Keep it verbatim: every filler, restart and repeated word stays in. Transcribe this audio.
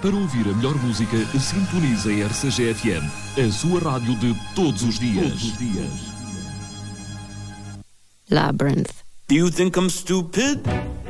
Para ouvir a melhor música, sintonize a R C G F M, a sua rádio de todos os dias. Todos os dias. Labyrinth. Do you think I'm stupid?